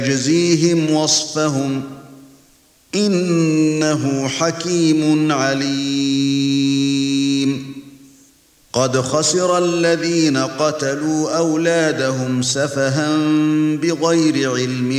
يجزيهم وصفهم إنه حكيم عليم. قد خسر الذين قتلوا أولادهم سفها بغير علم